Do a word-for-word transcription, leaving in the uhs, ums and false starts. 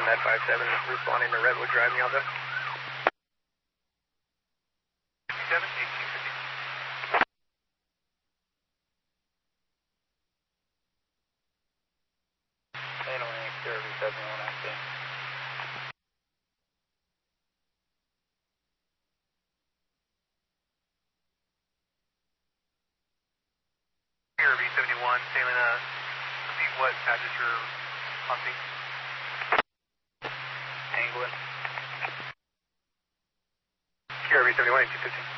Med five seven responding to Redwood Drive, Yalta. seven, eighteen fifty. Anyway, Kirby seventy-one active. Kirby seventy-one, sailing a see what patches you're hunting. England. Kirby seventy-one, eighteen fifty.